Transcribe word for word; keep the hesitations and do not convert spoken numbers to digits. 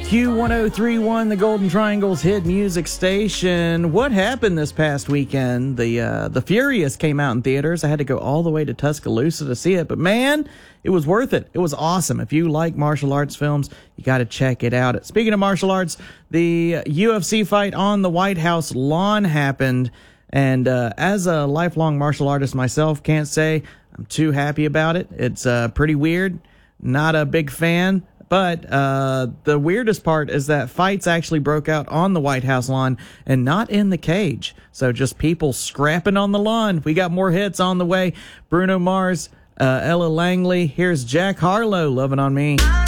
Q one oh three point one, the Golden Triangle's hit music station. What happened this past weekend? The uh, the Furious came out in theaters. I had to go all the way to Tuscaloosa to see it, but man, it was worth it. It was awesome. If you like martial arts films, you got to check it out. Speaking of martial arts, the U F C fight on the White House lawn happened, and uh, as a lifelong martial artist myself, can't say I'm too happy about it. It's uh, pretty weird. Not a big fan. But uh, the weirdest part is that fights actually broke out on the White House lawn and not in the cage. So just people scrapping on the lawn. We got more hits on the way. Bruno Mars, uh, Ella Langley. Here's Jack Harlow, Lovin' on Me.